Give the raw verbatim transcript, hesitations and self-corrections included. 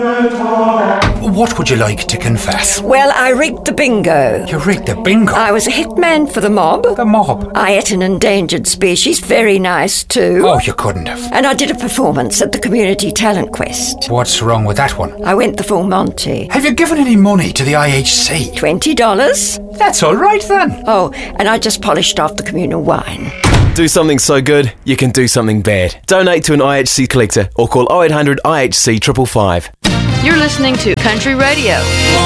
What would you like to confess? Well, I rigged the bingo. You rigged the bingo? I was a hitman for the mob. The mob? I ate an endangered species, very nice too. Oh, you couldn't have. And I did a performance at the Community Talent Quest. What's wrong with that one? I went the full Monty. Have you given any money to the I H C? Twenty dollars. That's all right then. Oh, and I just polished off the communal wine. Do something so good, you can do something bad. Donate to an I H C collector or call oh eight hundred I H C five five five. You're listening to Country Radio.